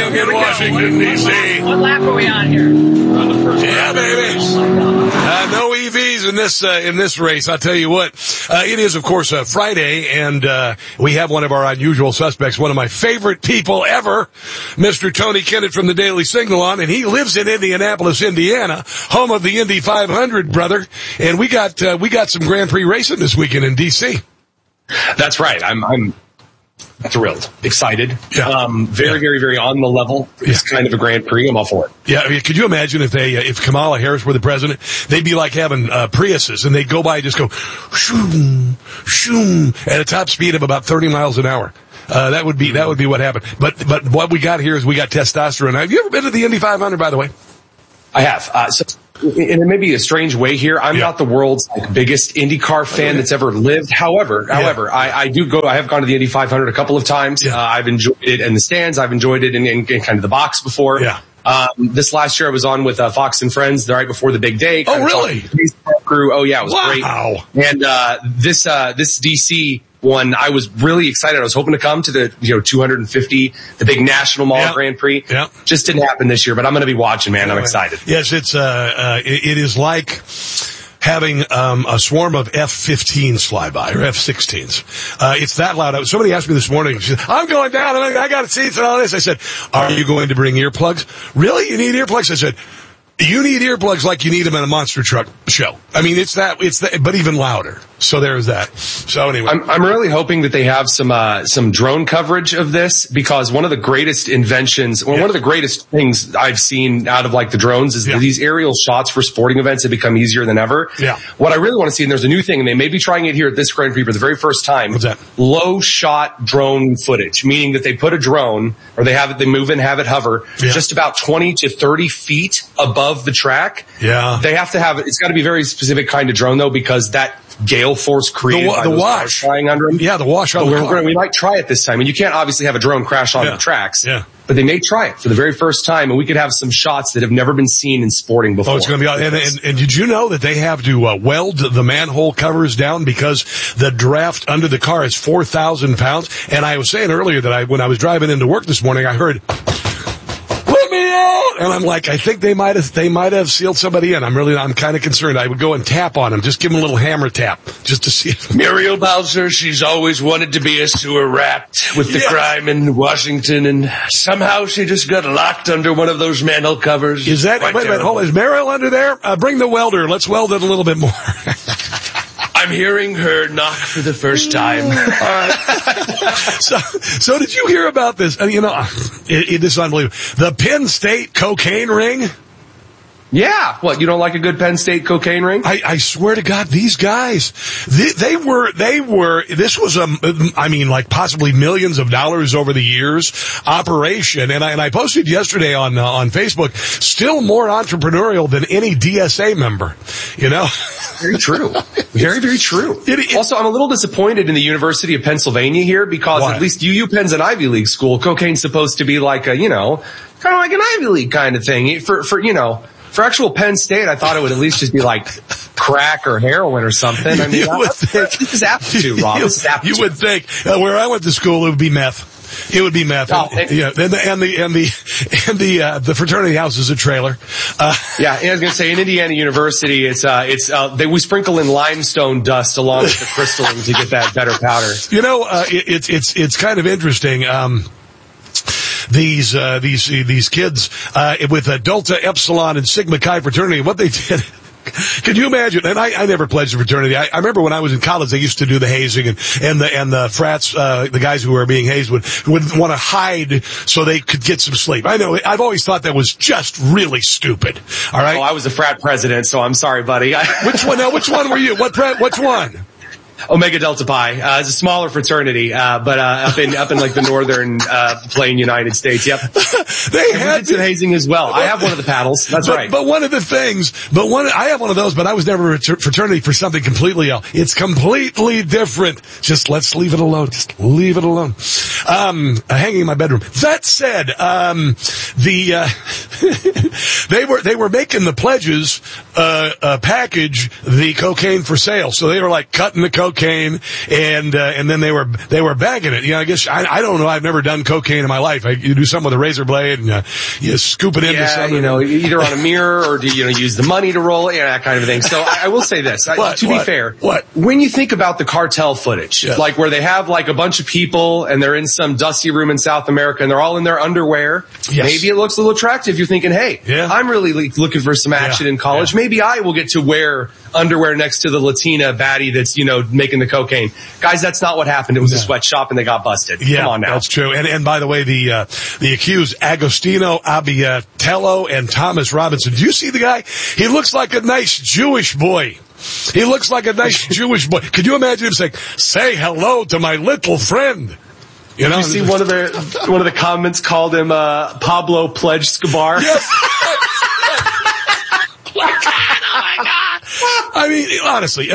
Young in Washington, D.C. What lap are we on here? On the first Yeah, baby. No EVs in this race. I'll tell you what. It is, of course, Friday, and we have one of our unusual suspects, one of my favorite people ever, Mr. Tony Kennett from the Daily Signal on, and he lives in Indianapolis, Indiana, home of the Indy 500, brother. And we got some Grand Prix racing this weekend in D.C. That's right. I'm thrilled, excited, very, very on the level. It's kind of a Grand Prix. I'm all for it. Yeah, I mean, could you imagine if Kamala Harris were the president? They'd be like having Priuses, and they'd go by and just go shoom, shoom at a top speed of about 30 miles an hour. That would be what happened. But what we got here is we got testosterone. Have you ever been to the Indy 500, by the way? I have. And it may be a strange way here. I'm not the world's biggest IndyCar fan that's ever lived. However, I do go. I have gone to the Indy 500 a couple of times. Yeah. I've enjoyed it in the stands. I've enjoyed it in kind of the box before. Yeah. This last year I was on with Fox and Friends the right before the big day. Oh, really? Crew. Oh, yeah, it was great. Wow. And this DC one, I was really excited. I was hoping to come to the 250, the big National Mall Grand Prix. Yeah. Just didn't happen this year, but I'm going to be watching, man. I'm excited. Yes, it is like having a swarm of F-15s fly by, or F-16s. It's that loud. Somebody asked me this morning, she said, I'm going down, and I got seats and all this. I said, are you going to bring earplugs? Really? You need earplugs? I said, you need earplugs like you need them at a monster truck show. I mean, it's that, but even louder. So there's that. So anyway. I'm really hoping that they have some drone coverage of this, because one of the greatest inventions, one of the greatest things I've seen out of the drones is that these aerial shots for sporting events have become easier than ever. Yeah. What I really want to see, and there's a new thing, and they may be trying it here at this Grand Prix for the very first time. What's that? Low shot drone footage, meaning that they put a drone, or they move and have it hover just about 20 to 30 feet above the track. Yeah. They have to have it's got to be a very specific kind of drone though, because that gale force created by the wash flying under them. Yeah, the wash on the car. We might try it this time. And you can't obviously have a drone crash on the tracks. Yeah. But they may try it for the very first time, and we could have some shots that have never been seen in sporting before. Oh, it's going to be, and did you know that they have to weld the manhole covers down because the draft under the car is 4,000 pounds? And I was saying earlier that when I was driving into work this morning, I heard, "Let me out!" And I'm like, I think they might have sealed somebody in. I'm kind of concerned. I would go and tap on them, just give them a little hammer tap, just to see if Muriel Bowser, she's always wanted to be a sewer rat with the crime in Washington, and somehow she just got locked under one of those manhole covers. Is that, wait a minute, hold on, is Muriel under there? Bring the welder, let's weld it a little bit more. I'm hearing her knock for the first time. So did you hear about this? It is unbelievable. The Penn State cocaine ring? Yeah. What, you don't like a good Penn State cocaine ring? I swear to God, these guys, they were, this was possibly millions of dollars over the years operation. And I posted yesterday on Facebook, still more entrepreneurial than any DSA member, Very true. Very, very true. Also, I'm a little disappointed in the University of Pennsylvania here, because at least UPenn's an Ivy League school. Cocaine's supposed to be like kind of like an Ivy League kind of thing. For actual Penn State, I thought it would at least just be like crack or heroin or something. I mean, this is aptitude, Rob. You would think where I went to school, it would be meth. It would be meth. Oh, and the fraternity house is a trailer. And I was going to say, in Indiana University, we sprinkle in limestone dust along with the crystalline to get that better powder. It's kind of interesting. These kids, with Delta Epsilon and Sigma Chi fraternity, what they did. Can you imagine? And I never pledged a fraternity. I remember when I was in college, they used to do the hazing, and the frats, the guys who were being hazed would want to hide so they could get some sleep. I know. I've always thought that was just really stupid. All right. Oh, I was a frat president, so I'm sorry, buddy. Which one? Now, which one were you? Which one? Omega Delta Pi. It's a smaller fraternity, but up in like the northern plain United States. Yep. They had some hazing as well. I have one of the paddles. That's right. But one of the things, I have one of those, but I was never a fraternity for something completely else. It's completely different. Just let's leave it alone. Just leave it alone. Hanging in my bedroom. That said, they were making the pledges, package the cocaine for sale. So they were like cutting the cocaine and then they were bagging it. I guess, I don't know. I've never done cocaine in my life. You do something with a razor blade and you scoop it into something. Either on a mirror or do you use the money to roll it, that kind of thing. So I will say this, to be fair, when you think about the cartel footage, like where they have like a bunch of people and they're in some dusty room in South America and they're all in their underwear, maybe it looks a little attractive. You're thinking, hey, I'm really looking for some action in college. Maybe I will get to wear underwear next to the Latina baddie that's, making the cocaine. Guys, that's not what happened. It was a sweatshop and they got busted. Yeah, come on now. That's true. And by the way, the accused Agostino Abbiatello and Thomas Robinson. Do you see the guy? He looks like a nice Jewish boy. He looks like a nice Jewish boy. Could you imagine him saying, "Say hello to my little friend"? Did you see one of the comments called him Pablo Pledge Scabar? Yes. I mean, honestly,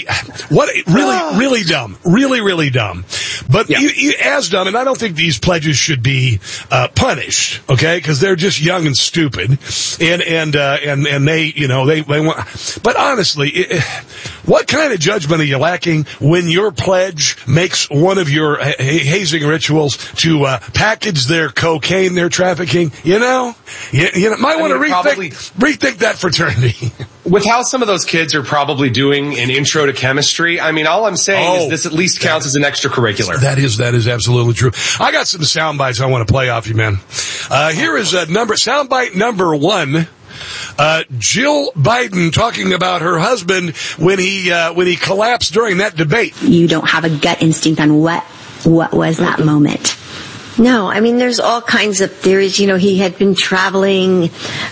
really dumb. Really dumb. But as dumb, and I don't think these pledges should be punished, okay? Because they're just young and stupid, and they want. But honestly, what kind of judgment are you lacking when your pledge makes one of your hazing rituals to package their cocaine they're trafficking? You might want to rethink that fraternity. With how some of those kids are probably doing an intro to chemistry, I mean, all I'm saying is this at least counts as an extracurricular. That is absolutely true. I got some sound bites I want to play off you, man. Here is soundbite number 1. Jill Biden talking about her husband when he collapsed during that debate. You don't have a gut instinct on what was that moment. No, I mean, there's all kinds of theories. He had been traveling.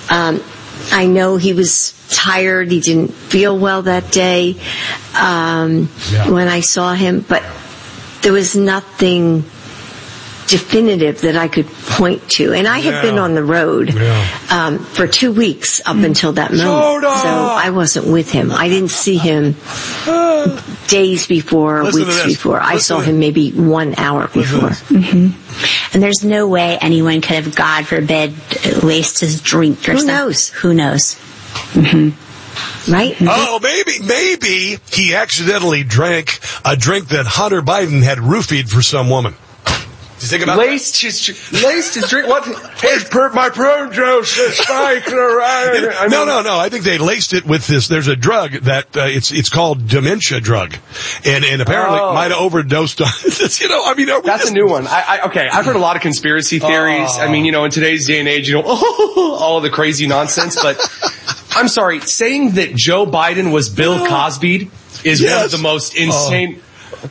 I know he was tired. He didn't feel well that day when I saw him. But there was nothing definitive that I could point to. And I had been on the road for 2 weeks up until that moment. So I wasn't with him. I didn't see him days before, weeks before. I saw him maybe 1 hour before. And there's no way anyone could have, God forbid, laced his drink or something. Who knows? Right? Oh, maybe he accidentally drank a drink that Hunter Biden had roofied for some woman. Did you think about laced his drink? What? My pro spike. No. I think they laced it with this. There's a drug that it's called dementia drug, and apparently might have overdosed on it. That's a new one. I've heard a lot of conspiracy theories. I mean, in today's day and age, all of the crazy nonsense. But I'm sorry, saying that Joe Biden was Bill Cosby is one of the most insane.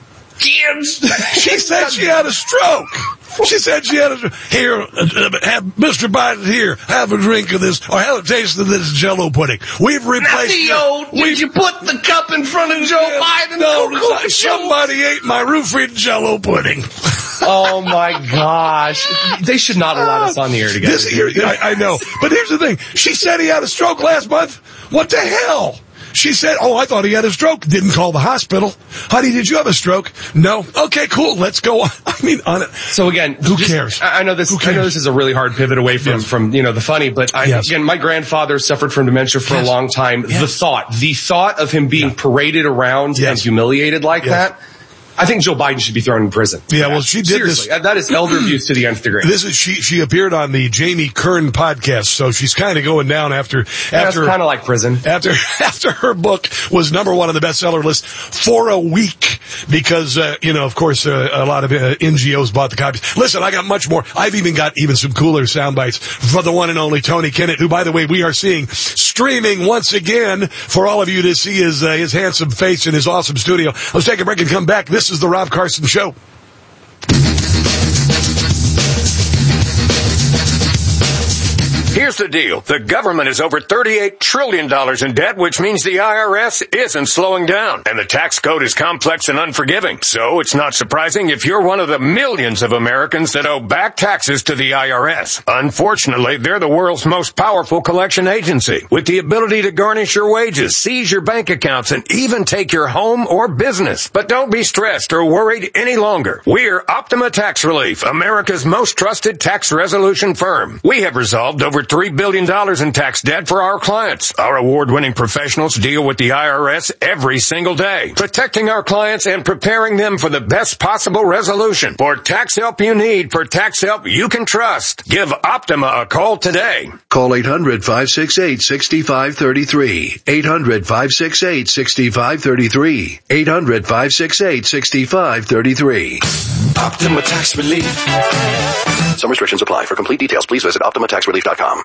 She said she had a stroke. Here, have Mr. Biden here. Have a drink of this, or have a taste of this Jell-O pudding. We've replaced. Did you put the cup in front of Joe Biden? No, somebody ate my roofied Jell-O pudding. Oh my gosh! They should not allow us on the air together. I know, but here's the thing. She said he had a stroke last month. What the hell? She said, I thought he had a stroke. Didn't call the hospital. Honey, did you have a stroke? No. Okay, cool. Let's go on. I mean, on it. So again, who cares? I know this is a really hard pivot away from the funny, but again, my grandfather suffered from dementia for a long time. The thought of him being paraded around and humiliated like that. I think Joe Biden should be thrown in prison. Yeah, well, she did Seriously, that is elder abuse to the nth degree. She appeared on the Jamie Kern podcast, so she's kind of going down after kind of like prison. After her book was number 1 on the bestseller list for a week because of course a lot of NGOs bought the copies. Listen, I got much more. I've even got some cooler sound bites for the one and only Tony Kinnett, who, by the way, we are seeing streaming once again for all of you to see his handsome face in his awesome studio. Let's take a break and come back. This is the Rob Carson Show. Here's the deal. The government is over $38 trillion in debt, which means the IRS isn't slowing down. And the tax code is complex and unforgiving. So it's not surprising if you're one of the millions of Americans that owe back taxes to the IRS. Unfortunately, they're the world's most powerful collection agency, with the ability to garnish your wages, seize your bank accounts, and even take your home or business. But don't be stressed or worried any longer. We're Optima Tax Relief, America's most trusted tax resolution firm. We have resolved over over $3 billion in tax debt for our clients. Our award-winning professionals deal with the IRS every single day, protecting our clients and preparing them for the best possible resolution. For tax help you need, for tax help you can trust, give Optima a call today. Call 800-568-6533. 800-568-6533. 800-568-6533. Optima Tax Relief. Some restrictions apply. For complete details, please visit OptimaTaxRelief.com.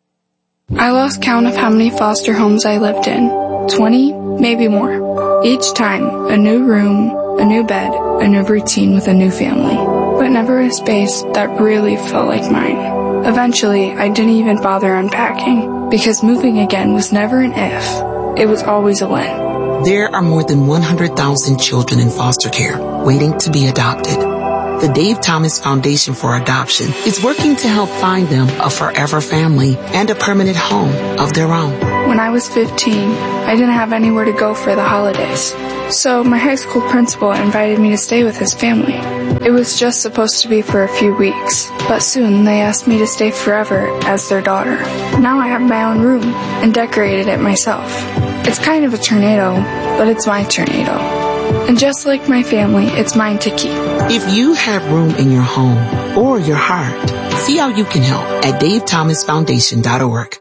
I lost count of how many foster homes I lived in. 20, maybe more. Each time, a new room, a new bed, a new routine with a new family. But never a space that really felt like mine. Eventually, I didn't even bother unpacking, because moving again was never an if. It was always a when. There are more than 100,000 children in foster care waiting to be adopted. The Dave Thomas Foundation for Adoption is working to help find them a forever family and a permanent home of their own. When I was 15, I didn't have anywhere to go for the holidays. So my high school principal invited me to stay with his family. It was just supposed to be for a few weeks, but soon they asked me to stay forever as their daughter. Now I have my own room and decorated it myself. It's kind of a tornado, but it's my tornado. And just like my family, it's mine to keep. If you have room in your home or your heart, see how you can help at DaveThomasFoundation.org.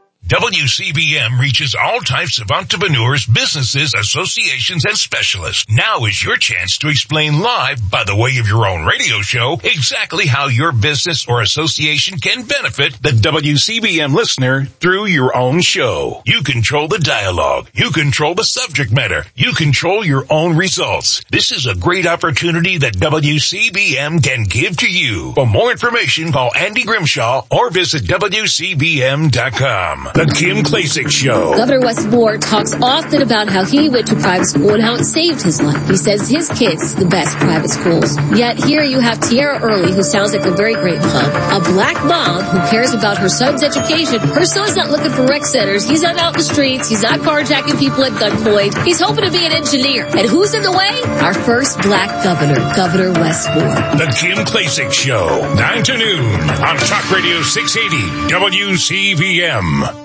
WCBM reaches all types of entrepreneurs, businesses, associations, and specialists. Now is your chance to explain live, by the way of your own radio show, exactly how your business or association can benefit the WCBM listener through your own show. You control the dialogue. You control the subject matter. You control your own results. This is a great opportunity that WCBM can give to you. For more information, call Andy Grimshaw or visit WCBM.com. The Kim Klacik Show. Governor Wes Moore talks often about how he went to private school and how it saved his life. He says his kids the best private schools. Yet here you have Tiara Early, who sounds like a very great mom, a black mom who cares about her son's education. Her son's not looking for rec centers. He's not out in the streets. He's not carjacking people at gunpoint. He's hoping to be an engineer. And who's in the way? Our first black governor, Governor Wes Moore. The Kim Klacik Show, 9 to noon on Talk Radio 680 WCBM.